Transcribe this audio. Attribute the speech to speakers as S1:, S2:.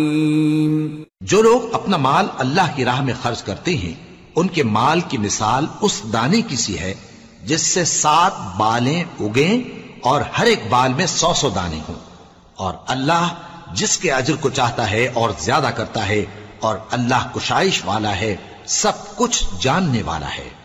S1: जो लोग अपना माल अल्लाह की राह में खर्च करते हैं, उनके माल की मिसाल उस दाने की सी है जिससे 7 बालें उगें और हर एक बाल में 100 दाने हों। और अल्लाह जिसके अजर को चाहता है और ज्यादा करता है, और अल्लाह कुशाइश वाला है, सब कुछ जानने वाला है।